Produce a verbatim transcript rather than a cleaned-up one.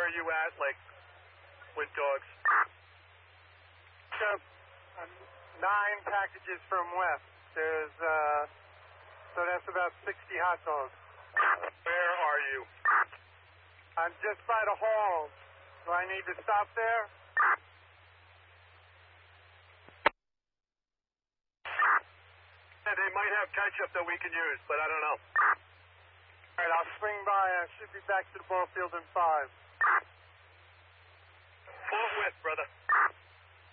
are you at, like, with dogs? Got uh, nine packages from West. There's, uh, so that's about sixty hot dogs. Where are you? I'm just by the hall. Do I need to stop there? Yeah, they might have ketchup that we can use, but I don't know. All right, I'll swing by. I should be back to the ball field in five. Full width, brother.